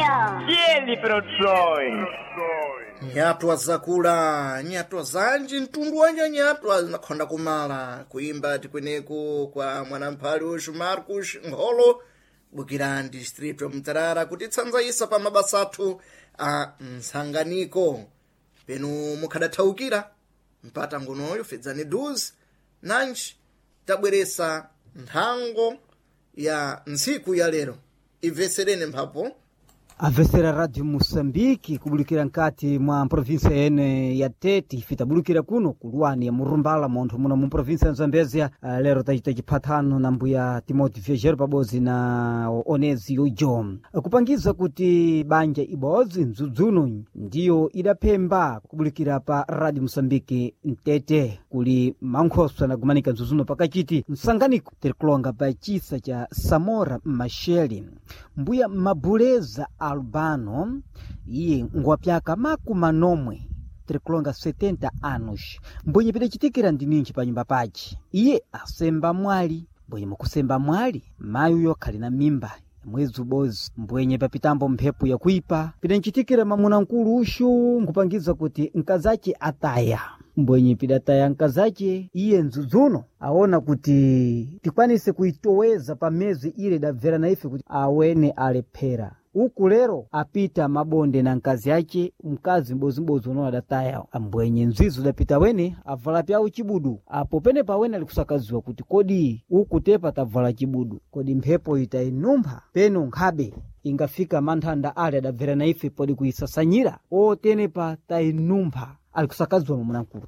Tieni Produções. Nyatwa zakula, nyatwa zanji, mtundu wanja nyatwa zinakhonda kumala. Kuimba tikweneko kwa mwanamphali ushu Marcus Ngolo, bukira district wa Mtarara, kuti tsanzaisa pa mabasa athu a msanganiko. Penu mukhadathawukira, mpata ngonoyo fedzani duzi, nanji tabweresa nthango ya ntsiku ya lero. Iveserene mphapo. Avesera Radio Moçambique kubulikira nkati mwa provinsia ene ya Tete fitabulukira kuno kuluani ya Murumbala monthu muno mu provinsia ya Zambezia. Lero tachita chiphathano na mbuya Timothy Viajero pabodzi na Onezio John kupangiza kuti banja ibodzi mdzudzuno ndiyo idaphemba kubulikira pa Radio Moçambique Mtete kuli mankhoso anagumanika mdzudzuno pakachiti msanganiko tirikulonga pa chisa cha Samora Machel mbuya Mabuleza Albano iye ngwapyaka makumanomwe tirikulonga 70 anos mbwenye pidachitikira ndininji pa nyumba pachi iye asemba mwali mbwenye mukusemba mwali mayu yokhali na mimba mwezi ubozi mbwenye papitambo mphepo ya kuipa pidanchitikira mamuna nkulu ushu ngupangiza kuti nkazache ataya mbwenye pidataya nkazache iye ndzudzuno aona kuti tikwanise kuitoweza pa mezi ile dabvera na ife kuti awene alephera uku lero apita mabonde na nkazi yake mkazi mbozi unowa dataya ambwenye nzizo dapita wene avala pyao chibudu apo pene pawene alikusakaziwa kuti kodi uku tepa tavala chibudu kodi mphepo itainumba peno nkhabe ingafika manthanda ale adabvera na ife podi kuisasanyira otene pa tainumba alikusakaziwa mamunankulu.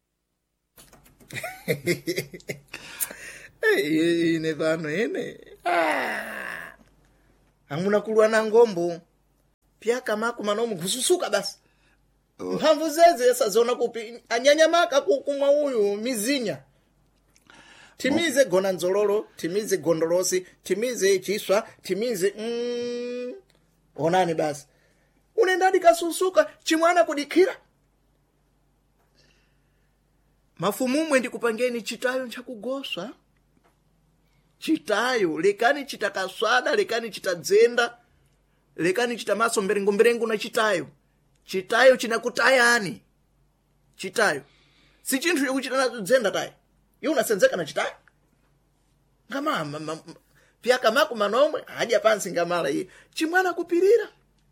Ine pano ene amuna kulwa na ngombo pyaka makumanomu kususuka basi mphamvu zeze yesazona kupi anyanyamaka kumwa uyu mizinya timize gona nzololo timize gondolosi timize chiswa timize onani basi unendadi kasusuka chimwana kudikira mafumumwe ndikupangeni chitayo nchakugoswa chitayo lekani chitakaswada lekani chitadzenda lekani chitamaso mberengo na chitayo chinakutayani chitayo si chinthu chokuchitana dzenda tayo iwe unasenzeka na chitayo ngama pyaka makumanomwe haja pansi ngamala iye chimwana kupirira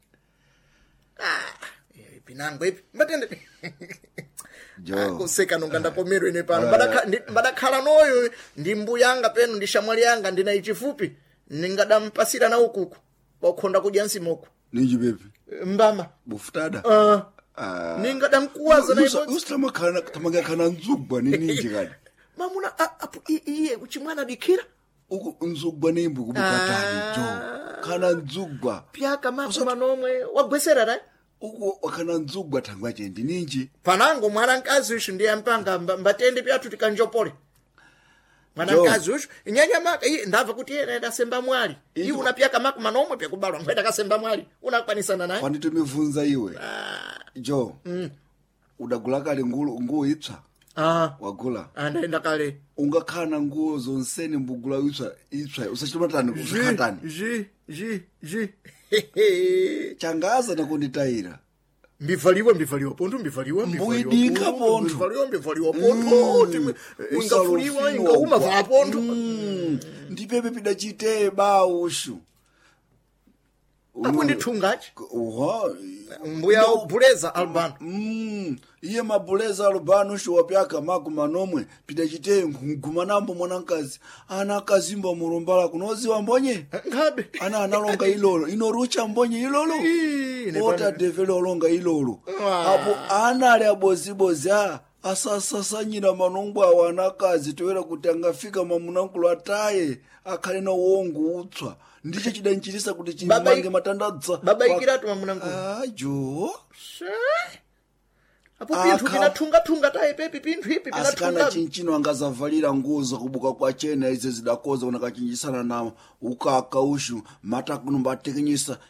pinango ipi mbatende kuseka nonganda komero ine pano badakhala noyo ndi mbuyanga peno ndi shamwali yanga ndina ichifupi ningadampasira na ukuku wakhonda kudya nsimoko ninji bepi mbama bufutada ningadamkuwaza na ibo ustamagakana nzugwa ninji kani mamuna apu iye chimwana dikira uku nzugwa nimbu kubukatani jo kana nzugwa pyaka makumanomwe wagwesera rai uku wakana nzugwa thangwa chendi ninji panango mwanankazi ushu ndiye mpanga mbatende pyatu tikanjopole mwanankazi ushu inyanyamaka iye ndabva kuti yena ndasemba mwali iwe unapyaka makumanomwe pyakubalwa mwenda kasemba mwali unakwanisana naye wanditomivunza iwe jo udagula kale nguo ipsa wagula ndaenda kale ungakhana nguo zonseni mbugula ipsa usachitomatani kusakhatani ji changaza nakunditayira mbivaliwa ponto mbuyidika ponto mbivaliwa ponto ingafuliwa ingauma va ponto ndipepe pidachite baushu apo ndithungachi mbuya Buleza Albano iye Mabuleza Albano sho wapyaka makumanomwe pidachite ngumanambo mwanankazi ana kazimba murumbala kunoziwa mbonye ngabe ana analonga ilolo inorucha mbonye ilolo ota develo olonga ilolo apo ana ali abozibozi asasasanyira manongwa awanakazi toera kuti angafika mamunankulu ataye akhale na wongo utswa ndicho chidanchirisa kuti chimbange matandadza baba ikiratu mamunankulu ajo apo pinthu pinathunga tayi pepi pinthu ipi asikana pinathunga chinchino angazavalira nguzo kubuka kwa chena ize zidakoza unakachinjisana nawo ukaka ushu matakunumba atekenyisa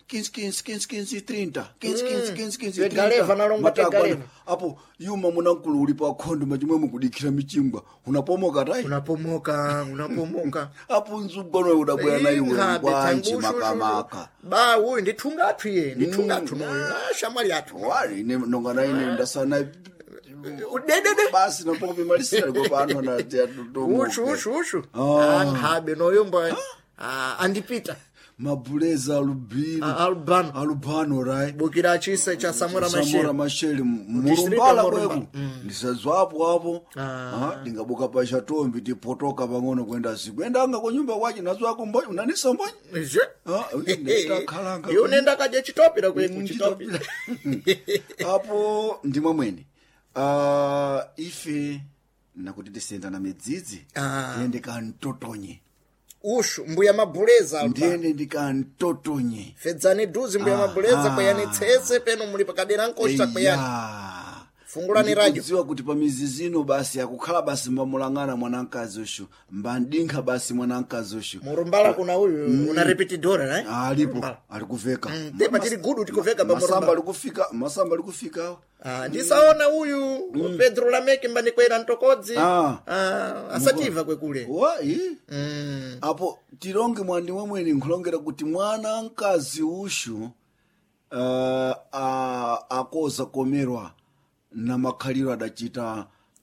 15 Galeva nalonga galeva. apo yuma munankulu ulipo akhondo machimwe mukudikira michingwa unapomoka tayi unapomoka apo nzugono udabwera na iwe kwanchi makamaka ba uyu ndithunga athu iye ndithunga athu noyo shamwali athu wali ine nongana ine ndasana udedede basi napope malisira kopano na ushu anghabe noyo mba andipita mabuleza alubano right bukira chisa cha Samora Machel murumbala kweku ndisazwapo hapo ndingabuka pa chatombi tipotoka pang'ono kwenda zikwenda anga kwa nyumba kwachi nazwako mbonyi unanisa mbonyi ndakhalanga yo nenda kaje chitopira kweku chitopira hapo ndimwe mwene ife nakuti tisenda na midzidzi ndiende kantotonye ushu mbuya mabuleza ndiende ndikantotonye fedzani duzi mbuya mabuleza kweyani tsetse peno muli pakadera nkosta kweyani fungulani radio ziwa kuti pamizi zino basi akukhala basi mbamulang'ana mwanamkazi ushu mbandinka basi mwanamkazi ushu murumbala kuna uyu una repetidora alipo alikuveka tepa tili gudu tikuveka masamba alikufika ndisaona uyu Pedro Lameki mbanikwera ntokodzi asativa kwekule apo tilonge mwandi mwemweni nkulongera kuti mwanamkazi ushu akoza komerwa na makhaliro adachita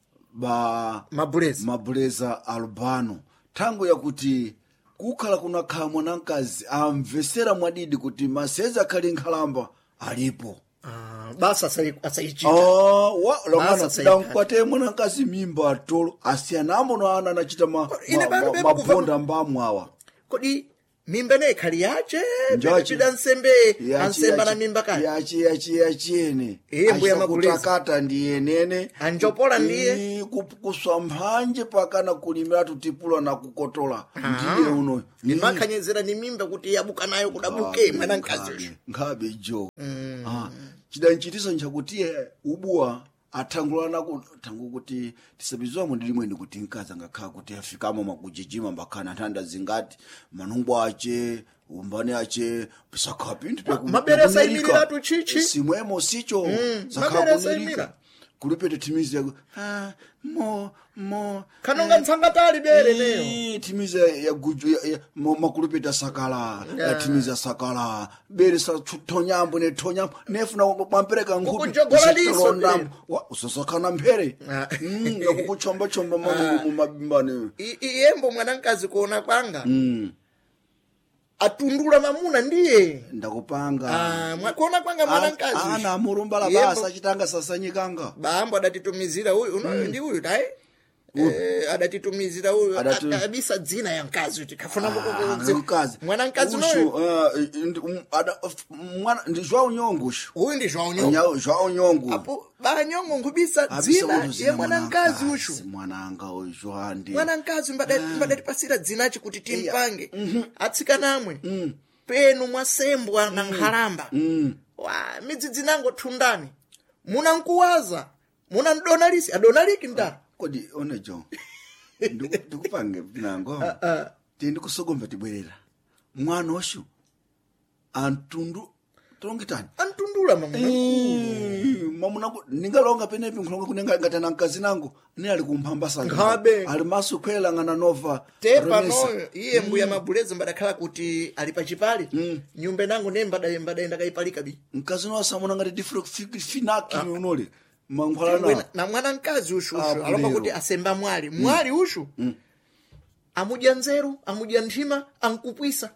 mabuleza albano tangu yakuti kukhala kunakhala mwanamkazi amvesera mwadidi kuti maseza akhali nkhalamba alipo basa asaichita longana kudankwate mwanamkazi mimba atolo asiyanambo no ana anachita mabonda mbamwawa kodi mimba ne khali yache pida nsembe ansemba na mimba kali yachene mbuya mabuleza kutakata ndiye nene anjopola ndiye kuswamphanje pakana kulimira tutipula na kukotola ndiye uno nimakhanyezera ni mimba kuti yabuka nayo kudabuke mwana nkazi ngabe jo chidanchitisa nchakuti ubua atangulana tangu kuti tisabizwa mu ndilimweni kuti nkazi angakhala kuti afikamo makujijima mbakana ntanda zingati manungu ache umbane ache pisaka pintu maberesa imirira tu chichi simwemo sicho zakakunirika kulipete timizi mo kanonga nsangatali bere leo timizi ya guju makulipeta sakala ya timizi ya sakala bere sa tonyambo ne tonyambo nefuna kwampereka ngupi usosakana mpere ya kukuchomba chomba mu mabimbane iyembo mwanankazi kuona kwanga atundula mamuna ndiye ndakupanga kuona kwanga mwanankazi ana murumbala basa chitanga sasanyikanga bambo adatitumizira huyu ndi huyu dai adatitumizira huyu abisa dzina ya nkazi kuti kafuna mkazi mwanankazi noyo mwana ndi João Nyongo huyu ndi João Nyongo apo Nyongo ngubisa dzina ye mwanankazi ushu mwananga uyu andi mwanankazi mbadati pasira dzina kuti timpange atsikanamwe penu mwasembwa na nkhalamba midzidzi nango thundani munankuwaza munandonalisi adonaliki ndani kodi one jo ndikupange nango tindi kusogomba tibwerera mwana oshu antundu tolongitani antundula mamuna ningalonga penepi nkulonga kunenga ngatana nkazi nangu ni ali kumphamba sanga ali masu kwela ngana nova tepa noyo iye mbuya mabuleza mbadakhala kuti ali pachipali nyumba nangu mbada ndakaipalika bi nkazi no samuna ngati difro finaki unole mangwala na mwana nkazi ushu alomba kuti asemba mwali ushu amudya nzeru amudya nthima ankupwisa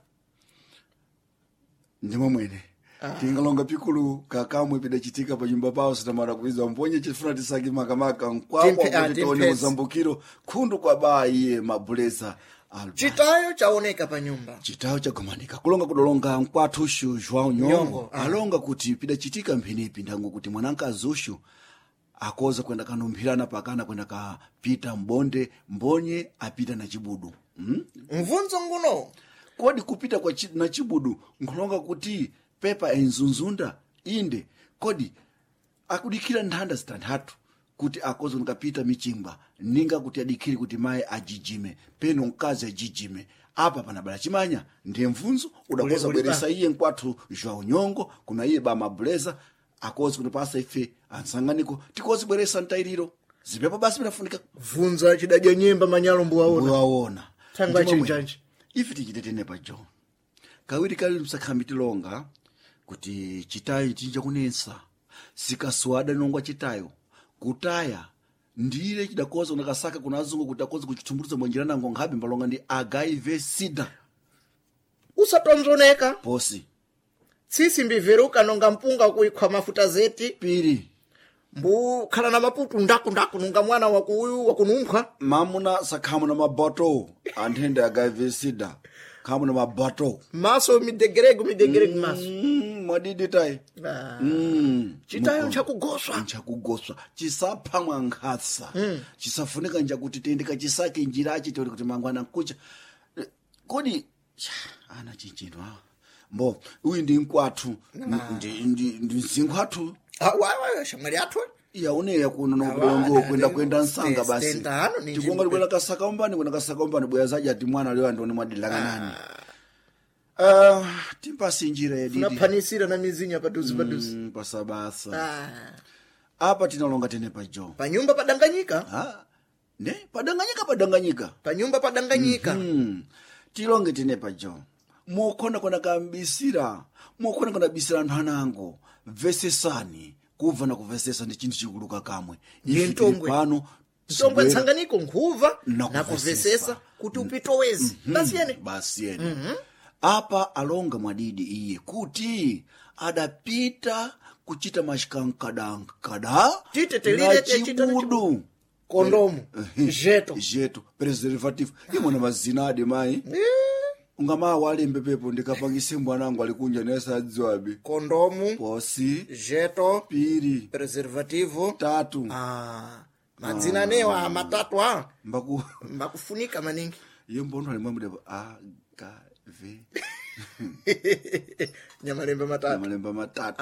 ndimo mwene tingalonga pikulu kakamwe pidachitika pa nyumba pawo sitamara kuiza mbonye chifuna tisaki makamaka nkwakwa tone muzambukiro khundu kwa baa iye mabuleza chitayo chaoneka pa nyumba chitayo chagomanika kulonga kudolonga nkwathu ushu João Nyongo alonga kuti pidachitika mphinipi ndango kuti mwanankazi ushu akoza kwenda kanumbirana pakana kwenda kapita mbonde mbonye apita na chibudu mvunzo nguno kodi kupita kwa na chibudu nkulonga kuti pepa enzunzunda inde kodi akudikira nthanda zitanthatu kuti akoze nikapita michingwa ninga kuti adikire kuti mayi ajijime peno mkazi ajijime apa panabala chimanya ndiye mvunzo udakoza bweresa iye nkwathu João Nyongo kuna iye ba mabuleza akoze kuti pasa ife ansanganiko tikoze bweresa ntairiro zipepo basi binafunika vunza chidadya nyemba manyalo mbuwaona thanga chinjanji ife tichitetene pa John kawiri kali msakhambitilonga kuti chitayo chinja kunensa sikaswada nongwa chitayo kutaya ndire chidakoza unakasaka kuna azungu kuti akoze kuchitumbuluza mwenjirana ngonghabi mbalonga ndi agaive sida usatonzoneka posi tsisi mbiveruka nonga mpunga kuikhwa mafuta zeti piri mbu khala na maputu ndaku nunga mwana wakuyu wakununkhwa mamuna sakhamu na maboto anthende agaive sida khamu na maboto maso midegeregu maso mwadidi tai chitayo nchakugoswa chisapha mwankhatsa chisafunika njakuti tendeka chisake njirachi tori kuti mangwana nkucha kodi ana chinchinwa mbo uyu ndi nkwathu ndi nzinkwathu wa shamwali athu iya uneya kuno nobongo kwenda nsanga basi tikonga likwenda kasaka umbani bwera zaja ati mwana leo andoni mwadilanga nani timpasi njira ya didi naphanisira na mizinya paduzi pasabasa apa tinalonga tene pa John panyumba padanganyika ne padanganyika panyumba padanganyika tilonge tene pa John mukhona kona kambisira anthu anango vesesani kuva na kuvesesa ndi chinthu chikuluka kamwe yentongwe tsanganiko nkhuva na kuvesesa kuti upitowezi basiyene apa alonga mwadidi iye kuti adapita kuchita mashikankadankada titetelire chibudu kondomu jeto preservative imona mazina ade mai ungama walembe pepo ndikapangise mbwanangu alikunja nesa adziwabe kondomu posi jeto piri preservativo tatu madzina newa matatu mbakufunika maningi yembono alimwe mudebo v nyamalemba matatu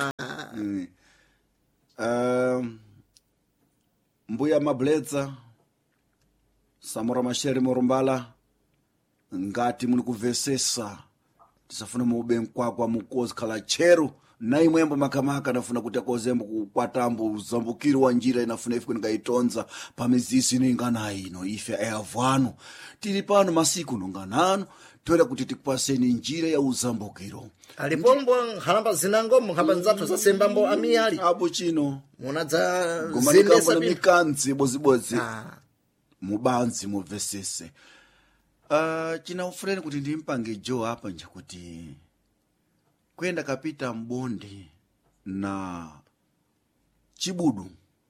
mbuya mabledza Samora Machel Morumbala ngati muli kuvesesa tisafuna muube mkwakwa mukozi khala chero na imwembo makamaka nafuna kuti akozembo kukwatambo uzambukiro wa njira inafuna ife ngaitonza pamizisi inengana ino ife ayavano tili pano masiku nonganano toera kuti tikupaseni njira ya uzambukiro alipombo halamba zinango muhamba nzathu zasembambo amiyali apo chino munadza gomanika na mikanzi bozibozi mubanzi muvesese china ufureni kuti ndimpange Joe hapa nje kuti kwenda kapita mbondi na chibudu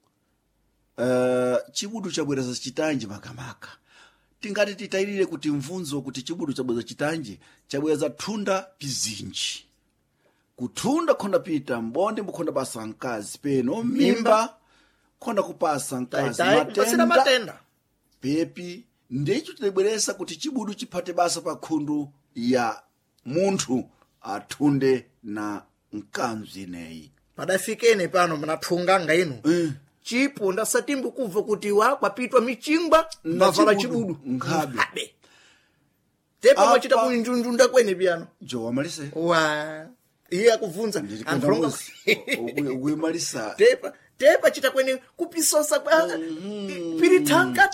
chibudu chabwereza chitanje makamaka tingati titairire kuti mvunzo kuti chibudu chabwereza chitanje chabwereza thunda pizinji kuthunda khonda pita mbondi mbukhonda basa nkazi peno mimba khonda kupasa nkazi matenda pepi ndicho tilibweresa kuti chibudu chiphate basa pa khundu ya munthu athunde na nkanzi ineyi padafikene pano mnathunganga inu chipo ndasatimbu kuva kuti wakwapitwa michingwa mavala chibudu nkhabe tepo machita kuinjunjunda kwene piano Joe amalise iye akuvunza anthu ukuimalisa tepa chita kwene kupisosa piri tanka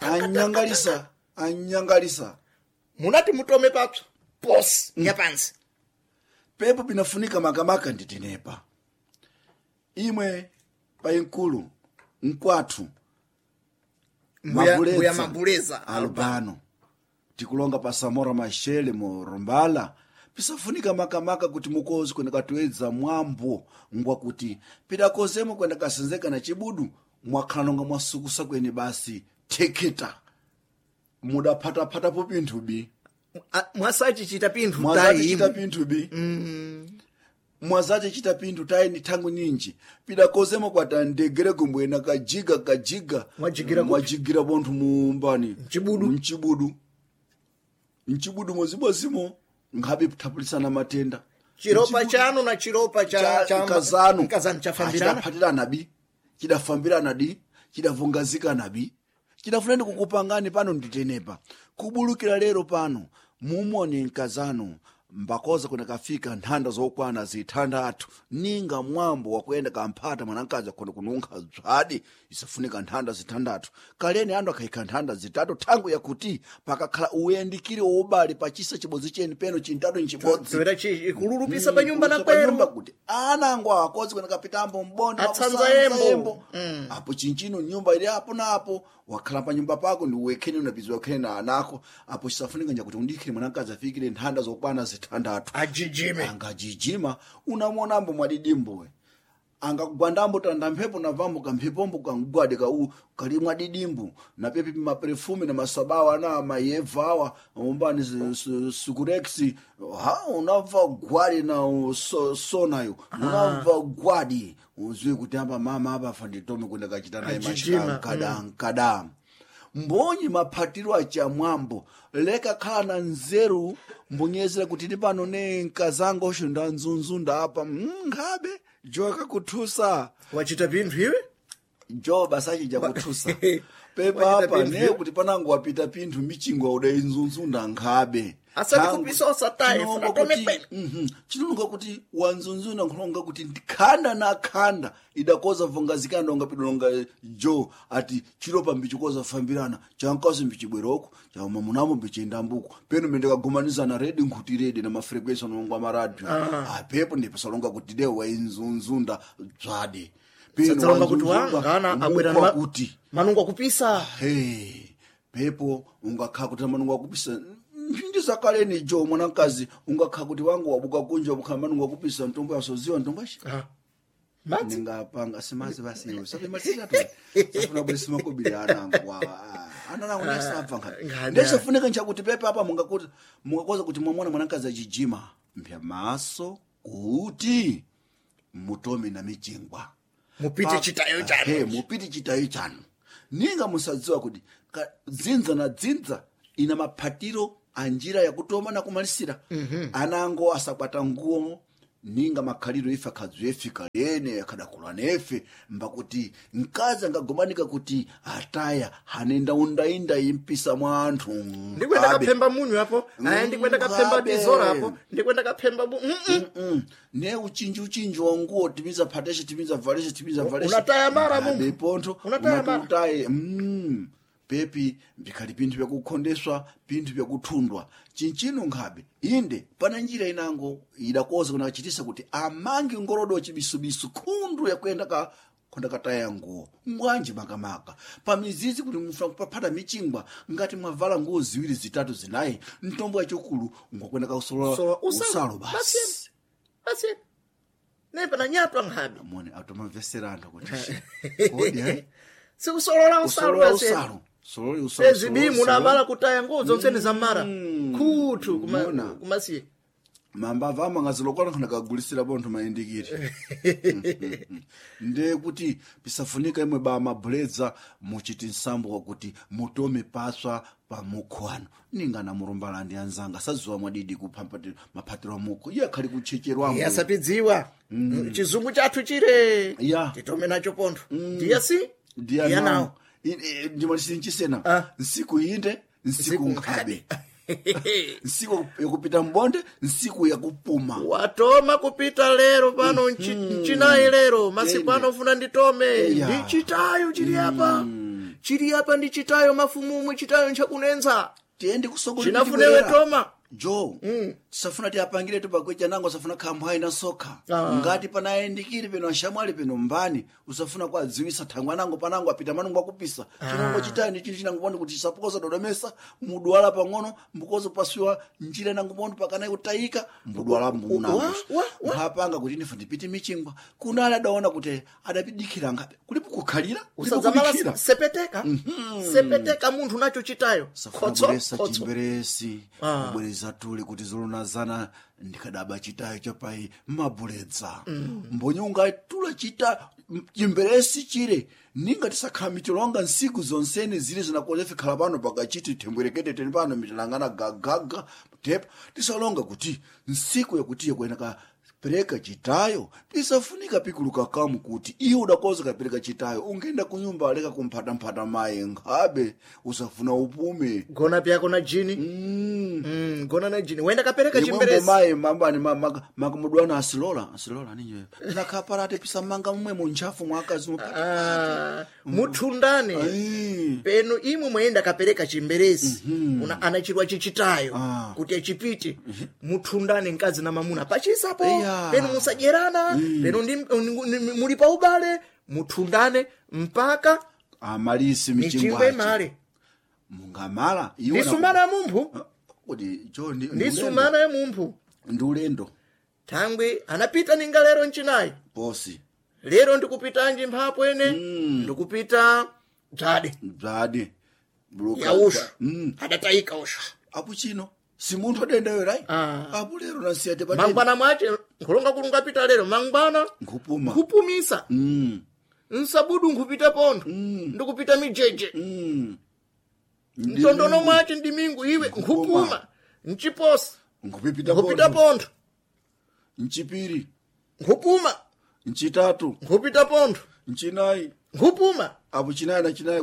anyangalisa munati mutome papso pos nyapansi pepo pinafunika makamaka nditinepa imwe painkulu nkwathu mabuleza albano tikulonga pa Samora Machel Morumbala pisafunika makamaka kuti mukozi kwenda katuedza mwambo ngwa kuti pidakozemo kwenda kasenzeka na chibudu mwakhalonga mwasukusa kweni basi teketa mudapata po pinthubi mwasachi chita pinthu mwazache chita pinthu tayi ni thangu ninji pidakozemo kwata ndegere kumbwena kajiga mwajigira ponthu mumbani mchibudu mozibozimo ngabe kuthapulisana matenda chiropa chanu na chiropa cha kazanu chafambirana phatirana bi chidafambirana di chidavungazikana bi chidafuneni kukupangani pano nditenepa kubulukira lero pano mumoni nkazano mbakoza kuna kafika nthanda zokwana zithandatu ninga mwambo wakuenda kamphata mwanankazi akhona kununkha dzwadi isafunika nthanda zithandatu kaleni andu akhaika nthanda zitatu thangu yakuti pakakhala uyendikire ubali pachisa chibodzi cheni peno chintatu nchibodzi toera ikululupisa pa nyumba na kwero kuti anango akozi kwena kapitambo mbonde atsanza yembo apo chinchino nyumba ili apo napo wakhala pa nyumba pako ndi uwekheni unapizwa kheni na anako apo chisafunika njakuti undikhire mwanankazi afikire nthanda zokwana zithandatu ajijime angajijima unamonambo mwadidimbo angagwandambo tanda mphepo na vambo kamphepombo kangwade kali mwadidimbo na pepe maperfume na masabawa na mayevawa umbani sukurex unava gwadi na sonayo unava gwadi uzwe kuti amba mama apa fanditome kwenda kachita naye mashika nkadamu mbonyi maphatiro achamwambo leka khala na nzeru mbonyezera kuti ndi pano ne nkazango osho ndanzunzunda apa ngabe joka kuthusa wachita pinthu iwe jo basachija kuthusa pepa apa ne kuti panango wapita pinthu michingo udainzunzunda ngabe asati kupisa osataye funa tome chinonga kuti wanzunzuna nkhonga kuti ndikhanda na khanda idakoza vungazikana onga pidonga jo ati chiropa mbichikoza fambirana chankazi mbichibweroko chama munamo mbichindambuko peno mendekagumaniza na red nkuti red na mafrequency onongwa maradio apepo ndipasalonga kuti de wainzunzunda dzwade peno kuti wangana abwera kuti manungwa kupisa pepo ungakha kuti manungwa kupisa ndizakaleni jo mwanankazi ungakha kuti wangu wabuka kunja bukhamani ngakupisa ntombo yasoziwa ntombashi mati ngapanga simazi basiyo sabe masira to safuna bwesi makobili anangu anangu nesapfa ngati ndeshafuneka nchakuti pepe apa mungakoza kuti mwamona mwanankazi ajijima mpya maso kuti mutome na michingwa mupite chitayo chanu mupite chitayo chanu ninga musadziwa kuti dzinza na dzinza ina maphatiro anjira yakutoma na kumalisira anango asakwata nguo ninga makhaliro ife akadzwefika lene akadakula nefe mbakuti mkazi angagomanika kuti ataya hanenda undainda impisa mwa anthu ndikwenda kaphemba munyu apo ndikwenda kaphemba dizora apo ndikwenda kaphemba ne uchinji wa nguo timiza phateshe timiza valeshe unataya mara mungu ponto unataya mara pepi mbikhali pinthu pyakukhondeswa pinthu pyakuthundwa chinchino nkhabe inde pana njira inango idakoza kuna kachitisa kuti amange ngorodo chibisubisu khundu yakuenda khonda kataya nguo ngwanji makamaka pamizizi kuti mufuna kupaphata michingwa ngati mwavala nguo ziwiri zitatu zinayi mtombo yachukulu ngokwenda kausolo usalo basi nepa na nyatwa nkhabe amone automamveserano kuti kodi sikusolola usalo sorry usalo ezibimu nabala kutaya nguo zonsene zamara kuthu kumasiye mamba vama ngazilokwana khona kagulisira bontho mayindikire nde kuti pisafunika imwe ba mabuleza muchiti nsambo kuti mutome paswa pa mukhwano ninga na murumbala ndi anzanga saziwa mwadidi kuphampati maphatiro muko iye khali kuchecherwamo yasapidziwa chizungu chathu chire titome nacho pontho ndiya nawo ndimalisincisena nsiku inde nsiku nkhabe nsiku yakupita mbonde nsiku yakupuma watoma kupita lero pano nchinayi lero masiku anofuna nditome ndichitayo chiri apa ndichitayo mafumumwe chitayo nchakunenza tiendi kusogolo chinafunewe toma jo safuna ti apangire tupakwecha nango safuna khamphai na sokha ngati panayendikire peno ashamwali peno mbani usafuna kwadziwisa thangwa nango panango apita manungu akupisa chinongo chitani chili chinangopona kuti chisapokoza dodomesa mudwala pang'ono mbukozo pasiwa njira nangopondo pakanayi kutayika mudwala mbunapo ngapanga kuti ndife ndipite michingwa kuna adaona kuti adapidikira ngapi kulipo kukhalira usadzamala sepeteka munthu nacho chitayo khotso chimberesi kubwereza tuli kuti zolonazana ndikadaba chitayo chapai mabuledza mbonyunga tula chita chimberesi chire ninga tisakhala mitilonga nsiku zonsene zili zinakolefe khala pano pakachiti thembwerekete teni pano mitilangana gagaga tepa tisalonga kuti nsiku yakuti yakuyeneka pereka chitayo pisafunika pikuluka kamu kuti iwe udakoza kapereka chitayo ungenda kunyumba aleka kumphata mayi nkhabe usafuna upume gona pyako na jini gona na jini wenda kapereka chimberezi mayi mambani makamudwana asilola ninje nakaparate pisamanga mumwe munchafu mwakazi muthundane peno imwe mwenda kapereka chimberezi anachirwa chichitayo kuti achipite muthundane mkazi na mamuna pachisapo peno musajerana peno muli pa ubale muthundane mpaka amalisi michingwe male mungamala ndisumana ya mumphu kuti John ndisumana ya mumphu ndulendo thangwe anapita ninga lero nchinayi bosi lero ndikupitanji mphapo ene ndikupita dzade yausha adatayika usha apo chino si munthu adendayo rai apo lero nasiyate pa mangwana mwache nkhulonga kulungapita lero mangwana nkhupumisa nsabudu nkhupita pontho ndikupita mijeje mtondono mwache ndimingu iwe nkhupuma nchiposa nkhupita pontho nchipiri nkhupuma nchitatu nkhupita pontho nchinayi nkhupuma apo chinayi na chinayi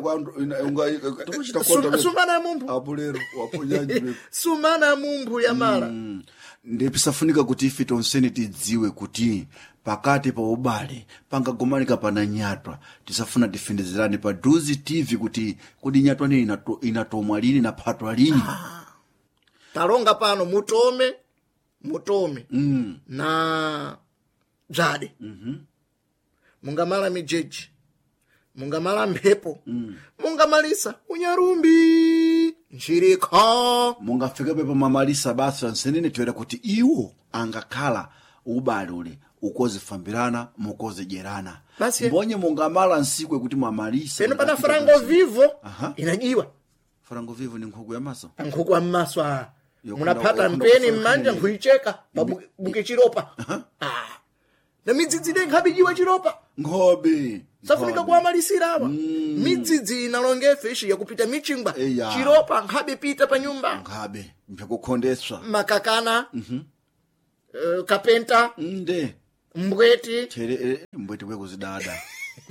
sumana ya mumphu apo lero waponyanji sumana ya mumphu ya mala ndipisafunika kuti ife tonseni tidziwe kuti pakati pa ubale pangagomanika pana nyatwa tisafuna tifendezerani pa Duzi TV kuti nyatwa ni inatomwa lini na phatwa lini talonga pano mutome na dzade mungamala mijeji mungamala mphepo mungamalisa unyarumbi nchirikho mungafika pepo mamalisa basi ansenene toera kuti iwo angakhala ubale ule ukozifambirana mukozejerana mbonye mungamala nsikwe kuti mamalisa peno pana frango vivo inajiwa frango vivo ni nkhuku ya maso nkhuku ya maso munapata mpeni mmanja nkhuicheka pabuke chiropa na midzidzide nkhabijiwa chiropa nkhobe safunika kuamalisira awa midzidzi inalonge feshi yakupita michingwa chiropa nkhabe pita pa nyumba nkhabe mpyakukhondeswa makakana kapenta mbweti mbweti wekuzidada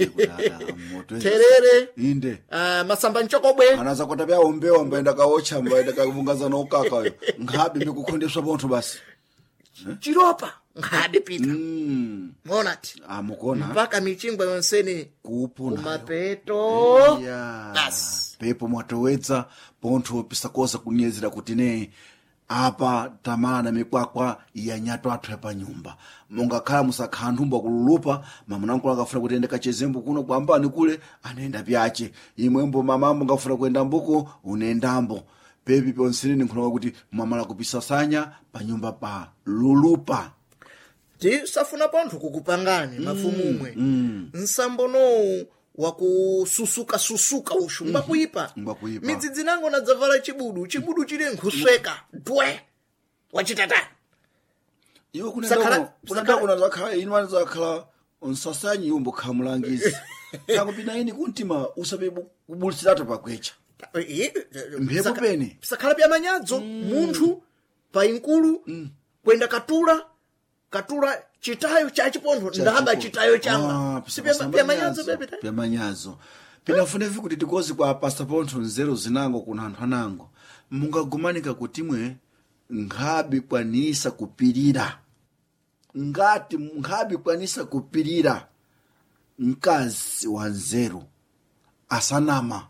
terere inde masamba nchokobwe anaza kota bya ombewa mbaenda kaocha mbaenda kavungaza na ukaka yo nkhabe mpyakukhondeswa bontho basi chiropa nkhabe pita monati mukona mpaka michingwa yonseni kupuna kumapeto pepo mwatowedza pontho pisakoza kunyezera kuti ne apa tamala na mikwakwa ya nyatwa athu pa nyumba mungakhala musakhala nthumba kululupa mamunangu akafuna kuti ende kachezembo kuno kwambani kule anaenda pyache imwembo mamambo ngafuna kuenda mbuko unaendambo pepi ponseni nkhulonga kuti mwamala kupisasanya pa nyumba pa lulupa tisafuna pontho kukupangani mafumumwe nsambono wakususuka ushu mbakuipa midzidzi nango nadzavala chibudu chile nkhusweka dwe wachitata iwe kuna zakhala inwani zakhala unsasanyi yumbo khamulangizi tangu pina ini kuntima usabe kubulisirata pakwecha mphepo pene pisakhala pya manyadzo munthu pa inkulu kwenda katula chitayo cha chipontho ndahamba chitayo changa pya manyadzo bebe pya manyadzo pinafune viku kuti tikozi kwa Pastor Pontho nzeru zinango kuna anthu anango mungagumanika kuti mwe nkhabi kwanisa kupirira ngati nkhabi kwanisa kupirira mkazi wa nzeru asanama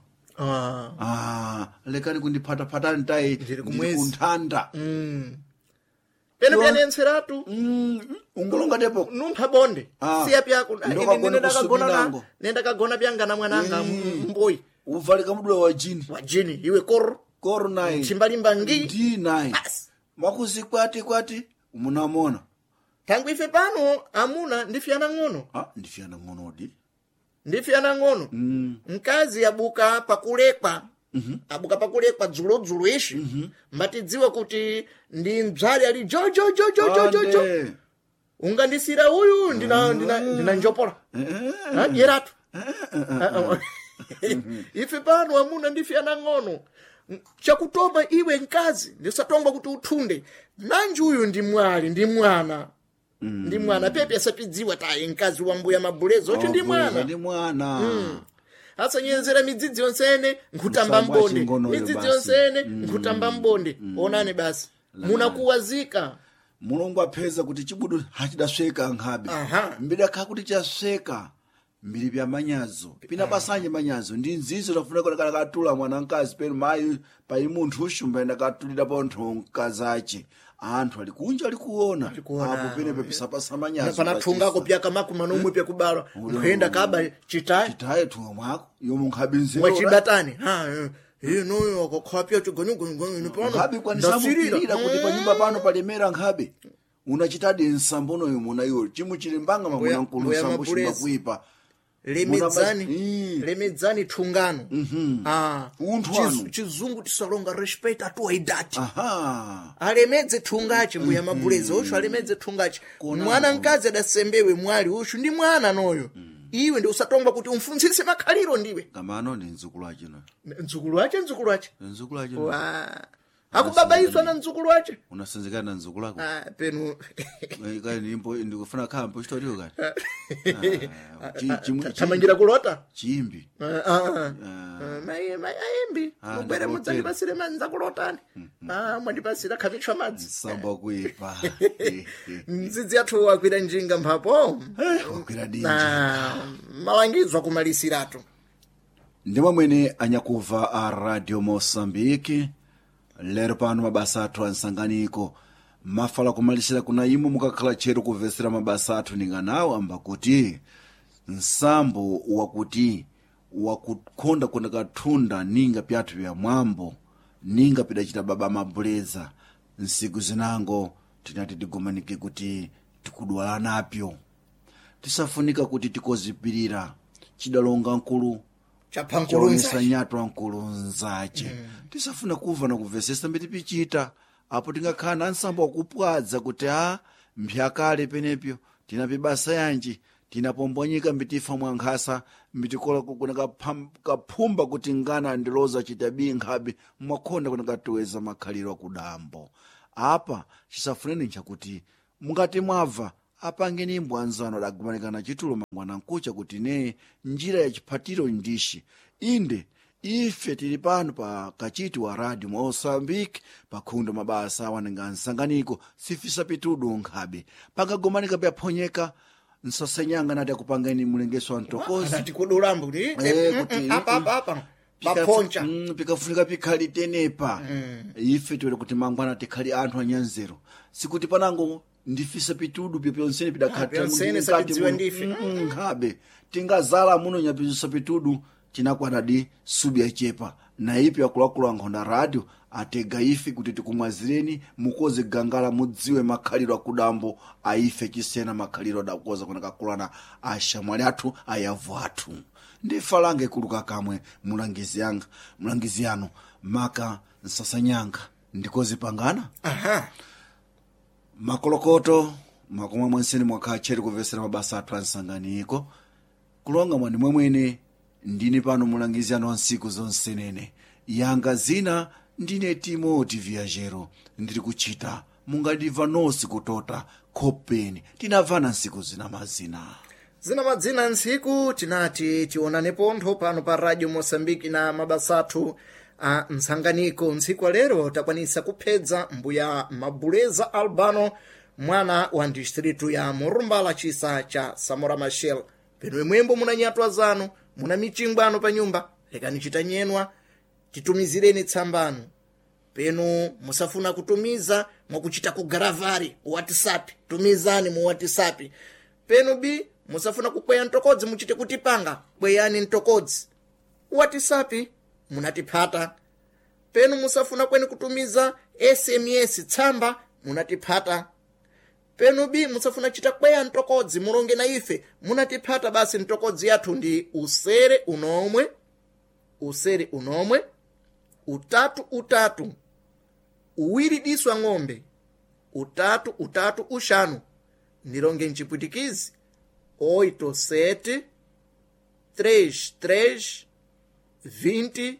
lekani kundiphata ntaye ndiri kunthanda pene pyanenseratu ungolonga depo numpha bonde siya pyako nenda kagona pyangana mwananga mboyi uvale kamudula wa jini iwe koro naye chimbalimba ndi naye makuzi kwati umunamona tangu ife pano amuna ndifyana ng'ono ndifyana ng'ono di ndifyana ng'ono mkazi abuka pakulekwa abuka pakulekwa dzulo ishi mbatidziwa kuti ndi mdzali ali jojo ungandisira uyu ndina njopola yeratu ife pano amuna ndifyana ng'ono chakutomba iwe mkazi ndisatomba kuti uthunde nanji uyu ndi mwali ndi mwana ndi mwana pepe asapidziwa tayi mkazi wa mbuya Mabuleza ocho ndi mwana ndi mwana asanyenzera midzidzi yonsene nkutamba mbonde midzidzi yonsene nkutamba mbonde onani basi munakuwazika mulungu apheza kuti chibudu hachidasweka nkhabe mbidakha kuti chasweka mbiri bya manyazo pina basanje manyazo ndi nzizo lafuna kuti katula mwana mkazi penu mayi payi munthu ushumba ndakatulira pontho mkazache anthu ali kunja ali kuona apo pene pepisa pasamanyazo panathunga ko pyaka makuma nomwe pya kubala nkuyenda kaba chitaye thunga mwako yomu nkhabinzero wachibatani noyo akokhapya chigonyogonyo pano nkhabe kwanisabukirira kuti pa nyumba pano palemera nkhabe unachitadi nsambono yomuna iwo chimu chilimbanga mamuna nkulu nsambo shimba kuipa lemedzani thungano chizungu tisalonga respect atuwa idati alemedze thungachi mbuya Mabuleza usho alemedze thungachi mwana mkazi adasembewe mwali usho ndi mwana noyo iwe ndi usatonga kuti umfunzise makhaliro ndiwe kamano ndi nzukulu ache no nzukulu ache akubabaiswa na nzukulu wache unasenzekana na nzukulu lako penu kani nimpo ndikufuna kampo historio kani tamangira kulota chimbi maimbi mubere mudzali pasire manza kulotani mwandipasira khavichwa madzi samba kuipa nzidzi yathu wakwira njinga mphapo wakwira dinja malangizwa kumalisiratu ndimo mwene anyakuva a Radio Mosambiki lero pano mabasa athu ansanganiko mafala kumalisira kuna imo mukakhala chero kuvesera mabasa athu ninganawo amba kuti nsambo wakuti wakukhonda kuna kathunda ninga pyathu vya mwambo ninga pidachita baba Mabuleza nsiku zinango tinati tigumanike kuti tikudwala napyo tisafunika kuti tikozipirira chidalonga nkulu chapankulunza nyatwa nkulunzache tisafuna kuva na kuvesesa mbiti pichita apo tingakhala nsambo wakupwadza kuti mphyakale penepyo tinapibasa yanji tinapombonyika mbitifa mwankhasa mbitikola kuna kaphumba kuti ngana ndiloza chitabi nkhabe mwakhonda kuna katuweza makhaliro akudambo apa chisafuneni nchakuti mungati mwava apangeni imbo anzano adagumanikana chitulo mangwana nkucha kuti ne njira ya chiphatiro ndishi inde ife tili pano pa kachiti wa Radio Mosambiki pakhundo mabasa wanenga nsanganiko sifisa pitudu nkhabe pakagomanika pyaphonyeka nsasenyanga nati akupangeni mulengeso wa ntokozi ati kudulambo kuti apa baponcha pikafunika pikhali tenepa ife tiwele kuti mangwana tikhali anthu anyanzero sikuti panango ndifisa pitudu pyonsene pidakhatira nkhabe tingazala muno nyapizisa pitudu chinakwanadi subi yachepa na ipi yakulakulu ankhonda radio atega ife kuti tikumwazireni mukoze gangala mudziwe makhaliro akudambo aife chisena makhaliro adakoza kuna kakulana ashamwali athu ayavu athu ndifalange kuluka kamwe mulangizi yanu maka nsasanyanga ndikoze pangana makolokoto makomwe mwanseni mwakacheri kuvesera mabasa athu ansanganiko kulonga mwani mwemwene ndini pano mulangizi ano nsiku zonsenene yanga zina ndine Timoti Viajero ndiri kuchita mungandiva nosi kutota khopeni tinavana nsiku zina madzina nsiku tinati tionane pontho pano pa Radio Mosambiki na mabasa athu a nsanganiko nsiku lero takwanisa kuphedza mbuya Mabuleza Albano mwana wa distritu ya Murumbala chisa cha Samora Machel peno mwembo munanyatwa zanu muna michingwano pa nyumba lekani chitanyenwa titumizireni tsambano peno musafuna kutumiza mwakuchita ku garavari WhatsApp tumizani mu WhatsApp peno bi musafuna kukweya ntokodzi muchite kutipanga kweyani ntokodzi WhatsApp munatiphata peno musafuna kweni kutumiza SMS tsamba munatiphata peno bi musafuna chita kweya ntokodzi mulonge na ife munatiphata basi ntokodzi yathu ndi usere unomwe utatu uwiri diswa ng'ombe utatu ushanu nilonge nchipwitikizi 87 33 20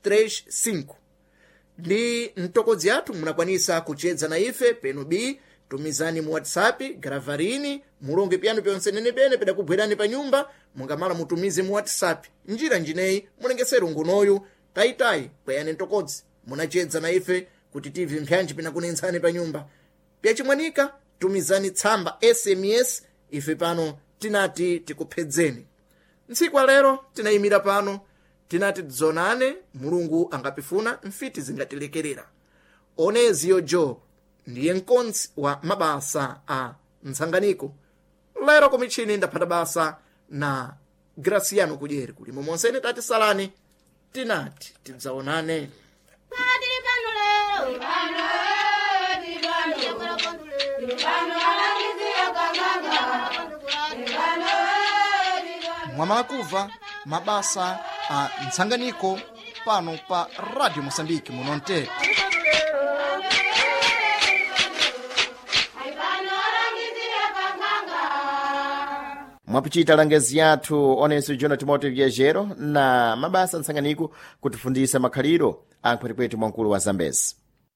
335 ndi ntokodzi yathu munakwanisa kuchedza na ife peno bi tumizani mu WhatsApp gravarini mulonge pyanu pyonse nenepene pedakubwerani pa nyumba mungamala mutumize mu WhatsApp njira njineyi mulengesero ngunoyu taitayi kweyani ntokodzi munachedza na ife kuti TV mpyanji pinakunentsani pa nyumba pyachimwanika tumizani tsamba SMS ife pano tinati tikuphedzeni ntsiku lero tinayimira pano tinati dzonane mulungu angapifuna mfiti zingatilekerera Oneziyo Joe ndiye mkonzi wa mabasa a Msanganiko lero kumichini ndaphata basa na Graciano Kudyeri kuli momonsene tati salani tinati tidzaonane mwamala kuva mabasa a Msanganiko pano pa Radio Mosambiki munonte mwapichita langezi yathu Oneso John Timothy Viajero na mabasa Msanganiko kutifundisa makhaliro ankhwetikwetu mwankulu wa Zambezi.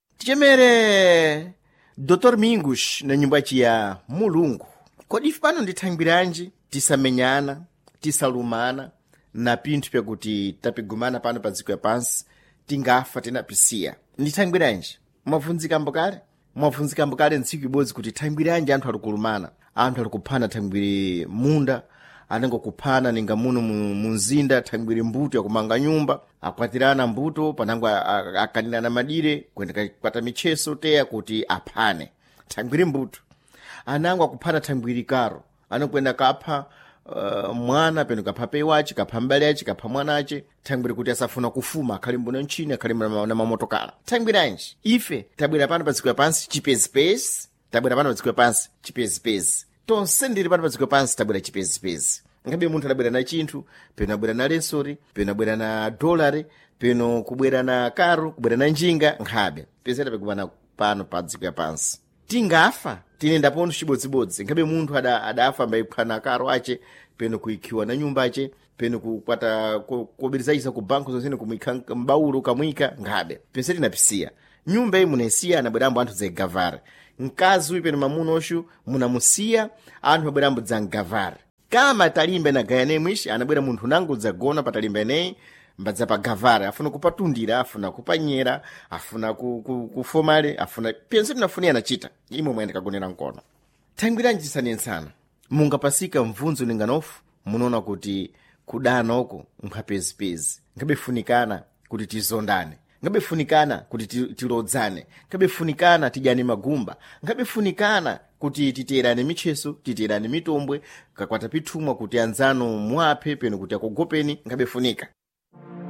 Tichemere Dr. Mingus na nyumba ya Mulungu. Kodi pano ndithangwiranji tisamenyana, tisalumana na pinthu pyakuti tapigumana pano pa dziko yapansi tingafa tinapisiya. Ndithangwiranji mwavunzika mbokale? Mwavunzika mbokale ntsiku ibodzi kuti thangwiranji anthu alikulumana. Anthu alikuphana thangwiri munda anengo kuphana ninga muno munzinda thangwiri mbuto yakumanga nyumba akwatirana mbuto panango akanirana madire kwenda kwata micheso teya kuti aphane thangwiri mbuto anango akuphana thangwiri karo anokwenda kapha mwana peno kapha pewachi kapha mbale yachi kapha mwanache thangwiri kuti asafuna kufuma khali mbuno nchini akhali na mamotokala thangwiranji ife tabwera pano pa dziko yapansi chipezipezi tabwera pano pa dziko yapansi chipezipezi tonse ndiri pano pa dziko yapansi tabwera chipezipezi ngabe munthu adabwera na chinthu peno abwera na lesori peno abwera na dolari peno kubwera na karo kubwera na njinga nkhabe pese tapegumana pano pa dziko yapansi tingafa tinenda pontho chibodzibodzi ngabe munthu adafa mbayiphana karo ache peno kuikhiwa na nyumba ache peno kukwata kubirizaiza ku banko zonsene kumwika mbaulo kamwika nkhabe pese tinapisiya nyumba iyi munesiya anabwerambo anthu zegavara mkazi uyu peno mamuno oshu munamusiya anthu abwerambo za ngavara kama talimba na gayane mwishi anabwera munthu nangu dzagona pa talimba ineyi mbadza pa gavara afuna kupatundira afuna kupanyera afuna kufomale afuna pense tinafunira nachita imwe mwende kagonera mkono thangwiranji tisanensana mungapasika mvunzo ninganofu munaona kuti kudana oko mphapezipezi ngabefunikana kuti tizondane ngabefunikana kuti tilodzane ngabefunikana tidyane magumba ngabefunikana kuti titerane micheso titerane mitombwe kakwata pithumwa kuti anzano mwaphe peno kuti akogopeni ngabefunika